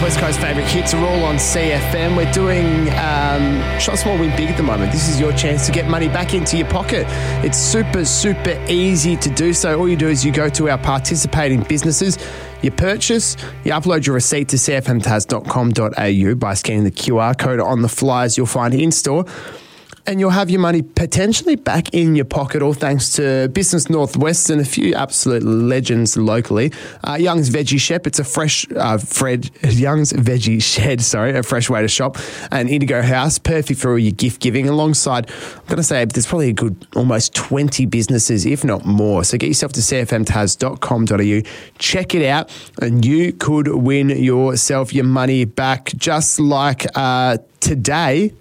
West Coast favourite hits are all on CFM. We're doing Shop Small Win Big at the moment. This is your chance to get money back into your pocket. It's super, super easy to do so. All you do is you go to our participating businesses, you purchase, you upload your receipt to cfmtas.com.au by scanning the QR code on the flyers you'll find in-store, and you'll have your money potentially back in your pocket, all thanks to Business Northwest and a few absolute legends locally. Young's Veggie Shed, it's a Young's Veggie Shed, a fresh way to shop. And Indigo House, perfect for all your gift giving. Alongside, I'm going to say there's probably a good almost 20 businesses, if not more. So get yourself to cfmtas.com.au, check it out, and you could win yourself your money back, just like today.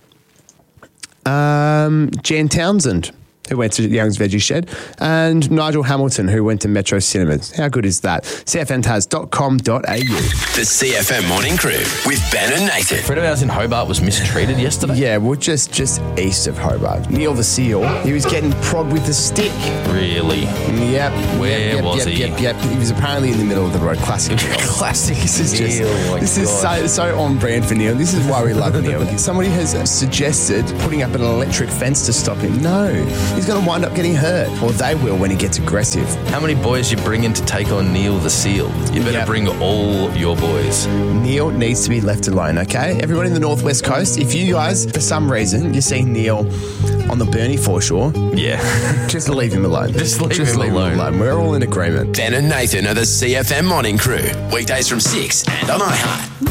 Jan Townsend, who went to Young's Veggie Shed, and Nigel Hamilton, who went to Metro Cinemas. How good is that? cfmtas.com.au. The CFM Morning Crew with Ben and Nathan. A friend of ours in Hobart was mistreated yesterday. Yeah, well, just east of Hobart. Neil the Seal. He was getting prodded with a stick. Really? Yep. Where was he? Yep. He was apparently in the middle of the road. Classic Neil. Classic. This is so on brand for Neil. This is why we love Neil. Somebody has suggested putting up an electric fence to stop him. No. He's going to wind up getting hurt, or they will when he gets aggressive. How many boys you bring in to take on Neil the Seal? You better bring all your boys. Neil needs to be left alone, okay? Everyone in the Northwest Coast, if you guys, for some reason, you see Neil on the Burnie foreshore, just leave him alone. Just leave him alone. We're all in agreement. Ben and Nathan are the CFM Morning Crew. Weekdays from 6 and on iHeart.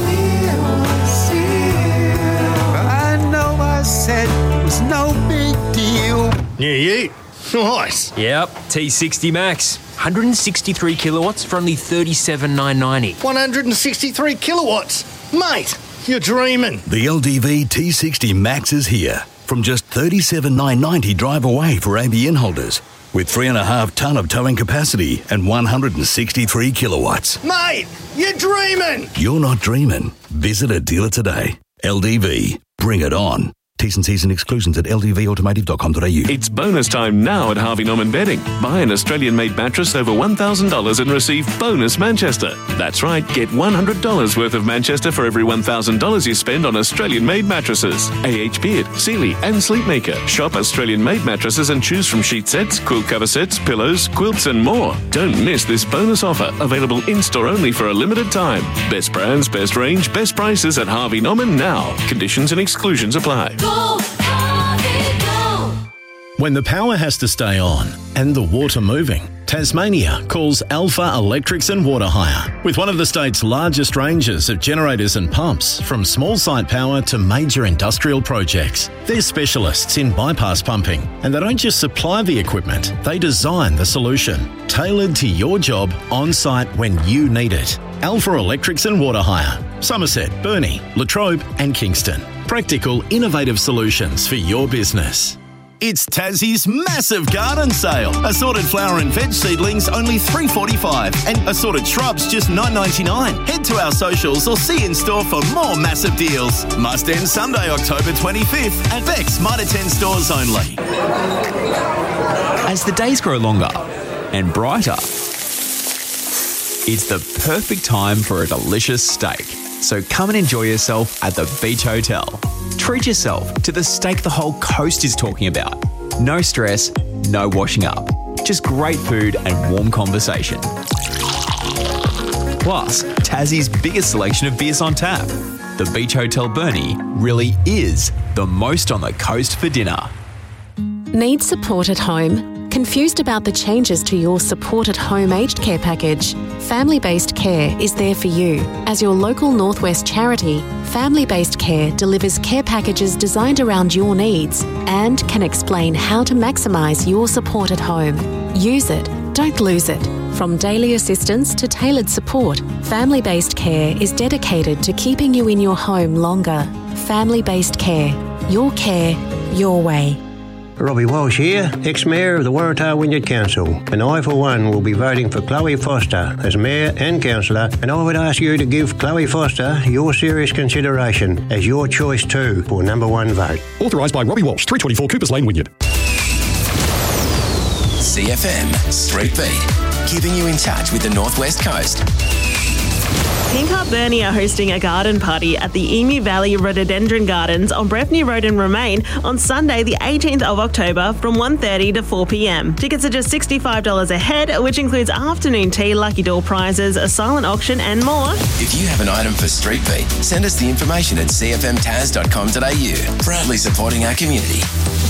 I know I said it was no big deal. Yeah. Nice. Yep, T60 Max. 163 kilowatts for only $37,990. 163 kilowatts. Mate, you're dreaming. The LDV T60 Max is here. From just $37,990 drive away for ABN holders. With 3.5 tonne of towing capacity and 163 kilowatts. Mate, you're dreaming. You're not dreaming. Visit a dealer today. LDV. Bring it on. T's and C's and exclusions at ldvautomotive.com.au. It's bonus time now at Harvey Norman Bedding. Buy an Australian-made mattress over $1,000 and receive bonus Manchester. That's right, get $100 worth of Manchester for every $1,000 you spend on Australian-made mattresses. AH Beard, Sealy and Sleepmaker. Shop Australian-made mattresses and choose from sheet sets, quilt cover sets, pillows, quilts and more. Don't miss this bonus offer, available in-store only for a limited time. Best brands, best range, best prices at Harvey Norman now. Conditions and exclusions apply. When the power has to stay on and the water moving, Tasmania calls Alpha Electrics and Water Hire. With one of the state's largest ranges of generators and pumps, from small site power to major industrial projects. They're specialists in bypass pumping, and they don't just supply the equipment, they design the solution, tailored to your job on site when you need it. Alpha Electrics and Water Hire. Somerset, Burnie, Latrobe and Kingston. Practical, innovative solutions for your business. It's Tassie's massive garden sale. Assorted flower and veg seedlings only $3.45 and assorted shrubs just $9.99. Head to our socials or see in store for more massive deals. Must end Sunday, October 25th at Beck's Mitre 10 stores only. As the days grow longer and brighter, it's the perfect time for a delicious steak. So come and enjoy yourself at the Beach Hotel. Treat yourself to the steak the whole coast is talking about. No stress, no washing up. Just great food and warm conversation. Plus, Tassie's biggest selection of beers on tap. The Beach Hotel Burnie really is the most on the coast for dinner. Need support at home? Confused about the changes to your Support at Home aged care package? Family Based Care is there for you. As your local Northwest charity, Family Based Care delivers care packages designed around your needs and can explain how to maximise your support at home. Use it, don't lose it. From daily assistance to tailored support, Family Based Care is dedicated to keeping you in your home longer. Family Based Care. Your care, your way. Robbie Walsh here, ex-mayor of the Waratah Wynyard Council, and I for one will be voting for Chloe Foster as mayor and councillor, and I would ask you to give Chloe Foster your serious consideration as your choice too for number one vote. Authorised by Robbie Walsh, 324 Coopers Lane, Wynyard. CFM Street Beat, keeping you in touch with the Northwest Coast. Pink Up Burnie are hosting a garden party at the Emu Valley Rhododendron Gardens on Breffney Road in Remain on Sunday, the 18th of October from 1:30 to 4 p.m. Tickets are just $65 a head, which includes afternoon tea, lucky door prizes, a silent auction and more. If you have an item for Street Beat, send us the information at cfmtaz.com.au. Proudly supporting our community.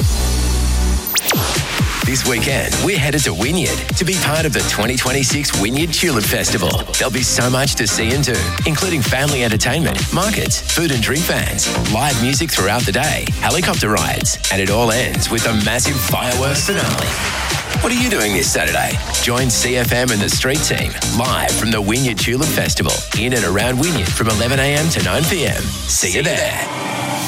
This weekend, we're headed to Wynyard to be part of the 2026 Wynyard Tulip Festival. There'll be so much to see and do, including family entertainment, markets, food and drink vans, live music throughout the day, helicopter rides, and it all ends with a massive fireworks finale. What are you doing this Saturday? Join CFM and the Street Team live from the Wynyard Tulip Festival in and around Wynyard from 11 a.m. to 9 p.m. See you there.